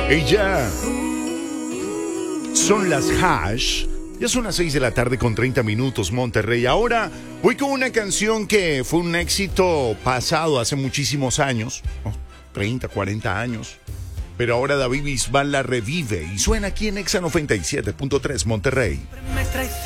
Ella. Son las Hash. Ya son las 6 de la tarde con 30 minutos, Monterrey. Ahora voy con una canción que fue un éxito pasado hace muchísimos años, 30, 40 años. Pero ahora David Bisbal la revive y suena aquí en Exa 97.3 Monterrey.